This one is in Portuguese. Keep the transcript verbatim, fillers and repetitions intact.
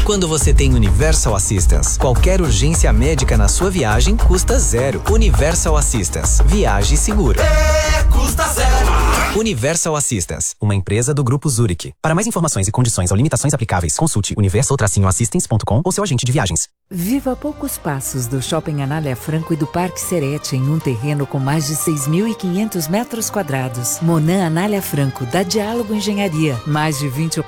Quando você tem Universal Assistance, qualquer urgência médica na sua viagem custa zero. Universal Assistance. Viaje seguro. É, custa zero. Universal Assistance, uma empresa do Grupo Zurich. Para mais informações e condições ou limitações aplicáveis, consulte universal assistance ponto com ou seu agente de viagens. Viva a poucos passos do Shopping Anália Franco e do Parque Serete em um terreno com mais de seis mil e quinhentos metros quadrados. Monan Anália Franco, da Diálogo Engenharia. Mais de vinte